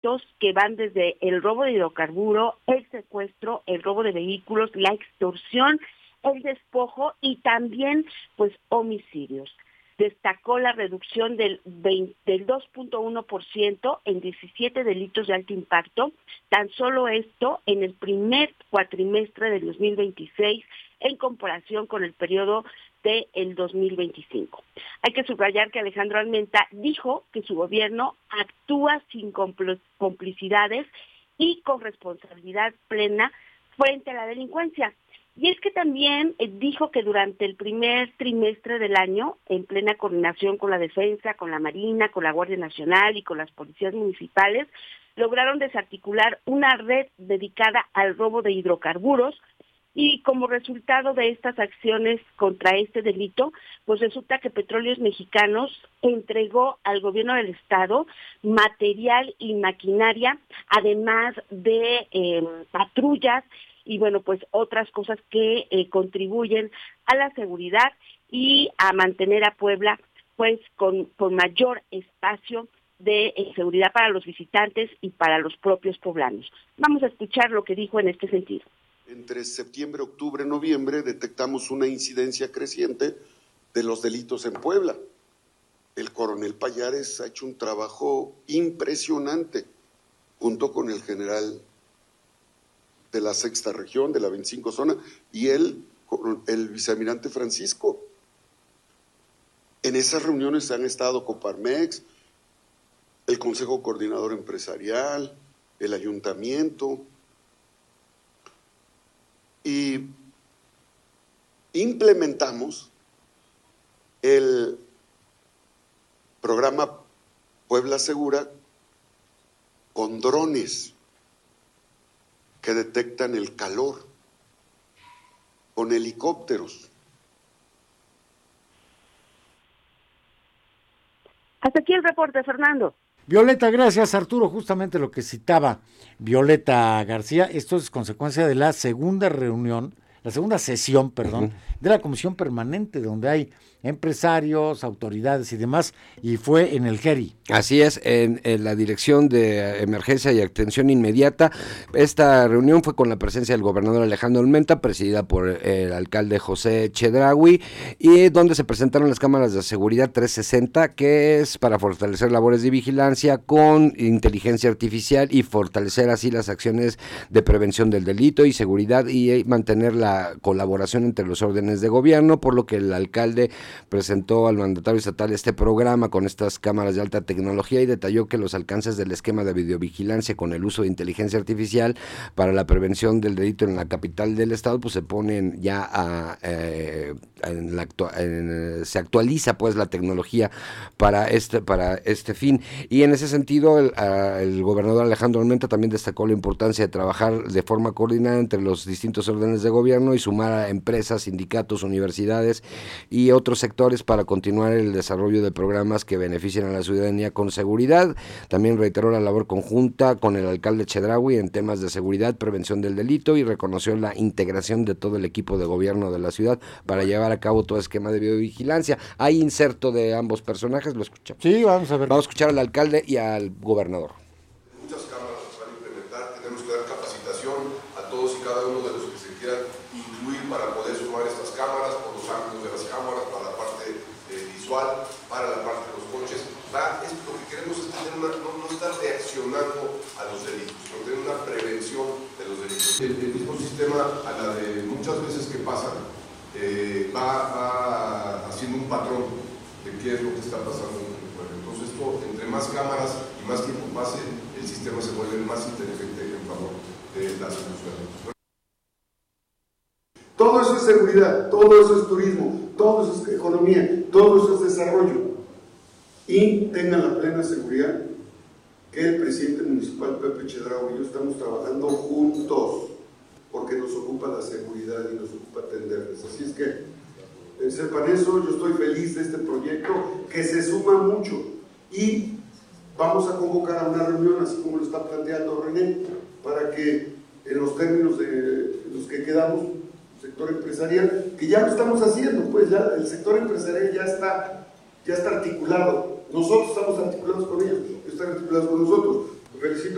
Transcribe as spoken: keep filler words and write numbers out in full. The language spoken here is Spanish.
delitos que van desde el robo de hidrocarburo, el secuestro, el robo de vehículos, la extorsión, el despojo y también pues homicidios. Destacó la reducción del, veinte, del dos punto uno por ciento en diecisiete delitos de alto impacto, tan solo esto en el primer cuatrimestre del dos mil veintiséis en comparación con el periodo del dos mil veinticinco. Hay que subrayar que Alejandro Armenta dijo que su gobierno actúa sin complicidades y con responsabilidad plena frente a la delincuencia. Y es que también eh, dijo que durante el primer trimestre del año, en plena coordinación con la Defensa, con la Marina, con la Guardia Nacional y con las policías municipales, lograron desarticular una red dedicada al robo de hidrocarburos. Y como resultado de estas acciones contra este delito, pues resulta que Petróleos Mexicanos entregó al gobierno del estado material y maquinaria, además de eh, patrullas y bueno, pues otras cosas que eh, contribuyen a la seguridad y a mantener a Puebla pues con, con mayor espacio de eh, seguridad para los visitantes y para los propios poblanos. Vamos a escuchar lo que dijo en este sentido. Entre septiembre, octubre, noviembre detectamos una incidencia creciente de los delitos en Puebla. El coronel Pallares ha hecho un trabajo impresionante junto con el general de la sexta región, de la veinticinco zona, y él, el vicealmirante Francisco. En esas reuniones han estado Coparmex, el Consejo Coordinador Empresarial, el Ayuntamiento, y implementamos el programa Puebla Segura con drones que detectan el calor, con helicópteros. Hasta aquí el reporte, Fernando. Violeta, gracias, Arturo. Justamente lo que citaba Violeta García, esto es consecuencia de la segunda reunión, la segunda sesión, perdón, uh-huh. de la Comisión Permanente, donde hay empresarios, autoridades y demás, y fue en el Geri. Así es, en, en la Dirección de Emergencia y Atención Inmediata. Esta reunión fue con la presencia del gobernador Alejandro Armenta, presidida por el alcalde José Chedraui, y donde se presentaron las cámaras de seguridad trescientos sesenta, que es para fortalecer labores de vigilancia con inteligencia artificial y fortalecer así las acciones de prevención del delito y seguridad y mantener la colaboración entre los órdenes de gobierno, por lo que el alcalde presentó al mandatario estatal este programa con estas cámaras de alta tecnología y detalló que los alcances del esquema de videovigilancia con el uso de inteligencia artificial para la prevención del delito en la capital del estado pues se ponen ya a eh, en la actua- en, se actualiza pues la tecnología para este para este fin, y en ese sentido el, a, el gobernador Alejandro Armenta también destacó la importancia de trabajar de forma coordinada entre los distintos órdenes de gobierno y sumar a empresas, sindicatos, universidades y otros sectores para continuar el desarrollo de programas que beneficien a la ciudadanía con seguridad. También reiteró la labor conjunta con el alcalde Chedraui en temas de seguridad, prevención del delito, y reconoció la integración de todo el equipo de gobierno de la ciudad para llevar a cabo todo esquema de videovigilancia. Hay inserto de ambos personajes, lo escuchamos. Sí, vamos a ver. Vamos a escuchar al alcalde y al gobernador. Muchas cámaras se van a implementar, tenemos que dar capacitación a todos y cada uno de los que se quieran incluir para poder sumar estas cámaras, por los ángulos de las cámaras, para la parte eh, visual, para la parte de los coches. Va, es, lo que queremos es tener una, no, no estar reaccionando a los delitos, sino tener una prevención de los delitos. El, el mismo sistema, a la de muchas veces que pasan, eh, va, va haciendo un patrón de qué es lo que está pasando en el pueblo. Entonces, esto, entre más cámaras y más tiempo pase, el sistema se vuelve más inteligente en favor de la solución. Todo eso es seguridad, todo eso es turismo, todo eso es economía, todo eso es desarrollo. Y tengan la plena seguridad que el presidente municipal Pepe Chedraui y yo estamos trabajando juntos, porque nos ocupa la seguridad y nos ocupa atenderles. Así es que eh, sepan eso, yo estoy feliz de este proyecto que se suma mucho y vamos a convocar a una reunión, así como lo está planteando René, para que en los términos de los que quedamos, sector empresarial, que ya lo estamos haciendo, pues ya el sector empresarial ya está, ya está articulado, nosotros estamos articulados con ellos, están articulados con nosotros. Felicito